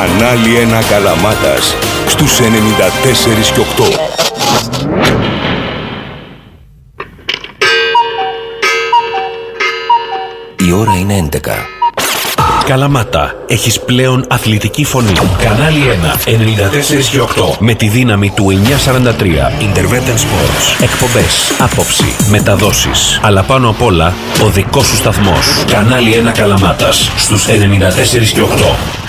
Κανάλι 1 Καλαμάτας στους 94 και 8. Η ώρα είναι 11. Καλαμάτα, έχεις πλέον αθλητική φωνή. Κανάλι 1, 94 και 8. Με τη δύναμη του 943. Intervention Sports. Εκπομπές, άποψη, μεταδόσεις. Αλλά πάνω απ' όλα, ο δικός σου σταθμός. Κανάλι 1 Καλαμάτας στους 94 και 8.